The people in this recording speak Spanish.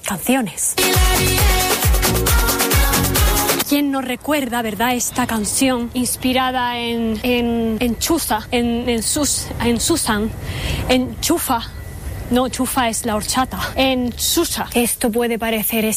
canciones. ¿Quién no recuerda, verdad, esta canción inspirada en Chuza, en Susan, en Chufa? No, Chufa es la horchata. En Susa. Esto puede parecer